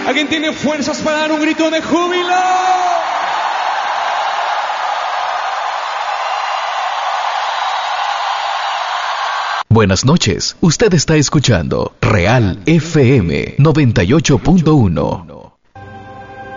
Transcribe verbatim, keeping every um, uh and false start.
¿Alguien tiene fuerzas para dar un grito de júbilo? Buenas noches, usted está escuchando Real F M noventa y ocho punto uno.